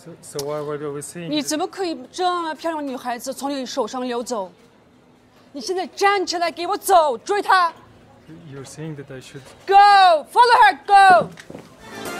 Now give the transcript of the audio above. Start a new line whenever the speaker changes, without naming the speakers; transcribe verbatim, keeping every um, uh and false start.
So, so why what are we saying?
你怎么可以这么漂亮的女孩子从你手上溜走？你现在站起来，给我走，追她
You're saying that I should.
！Go, follow her, go.